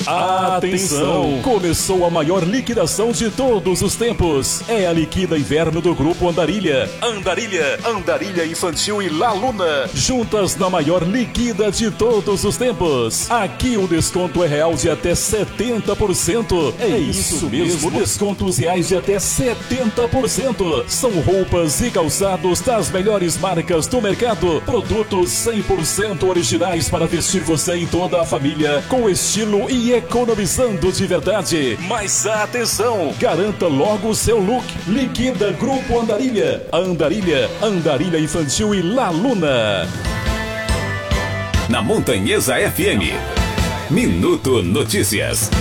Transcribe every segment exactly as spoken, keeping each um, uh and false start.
Atenção! Começou a maior liquidação de todos os tempos. É a Liquida Inverno do Grupo Andarilha. Andarilha, Andarilha Infantil e La Luna. Juntas na maior liquida de todos os tempos. Aqui o desconto é real de até setenta por cento. É isso mesmo, descontos reais de até setenta por cento. São roupas e calçados das melhores marcas do mercado. Produtos cem por cento originais para vestir você e toda a família com estilo e economizando de verdade. Mas atenção, garanta logo o seu look. Liquida Grupo Andarilha. Andarilha, Andarilha Infantil e La Luna. Na Montanhesa F M, Minuto Notícias.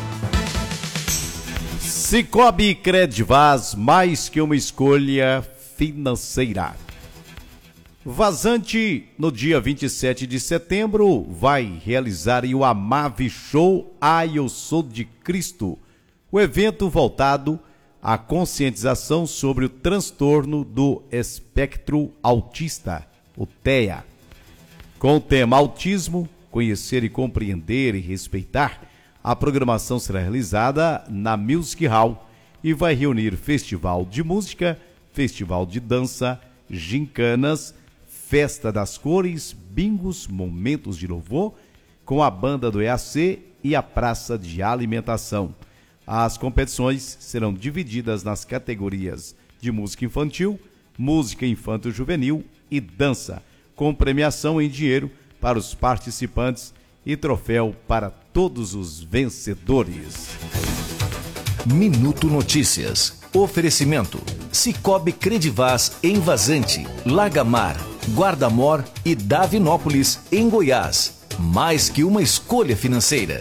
Cicobi Credvaz, mais que uma escolha financeira. Vazante, no dia vinte e sete de setembro, vai realizar o Amave Show Ai Eu Sou de Cristo, o evento voltado à conscientização sobre o transtorno do espectro autista, o T E A. Com o tema Autismo, conhecer e compreender e respeitar, a programação será realizada na Music Hall e vai reunir festival de música, festival de dança, gincanas, festa das cores, bingos, momentos de louvor, com a banda do E A C e a praça de alimentação. As competições serão divididas nas categorias de música infantil, música infanto-juvenil e dança, com premiação em dinheiro para os participantes e troféu para todos os vencedores. Minuto Notícias. Oferecimento: Cicobi Credvaz em Vazante, Lagamar, Guarda-Mor e Davinópolis, em Goiás. Mais que uma escolha financeira.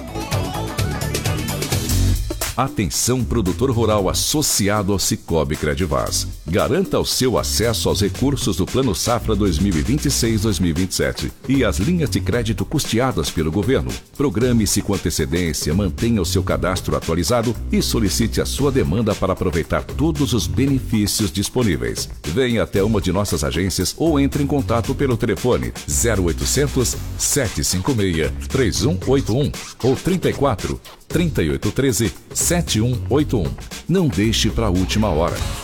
Atenção, produtor rural associado ao Cicobi Credvaz. Garanta o seu acesso aos recursos do Plano Safra dois mil e vinte e seis dois mil e vinte e sete e as linhas de crédito custeadas pelo governo. Programe-se com antecedência, mantenha o seu cadastro atualizado e solicite a sua demanda para aproveitar todos os benefícios disponíveis. Venha até uma de nossas agências ou entre em contato pelo telefone zero oitocentos, sete cinco seis, três um oito um ou trinta e quatro, trinta e oito treze, sete um oito um. Não deixe para a última hora.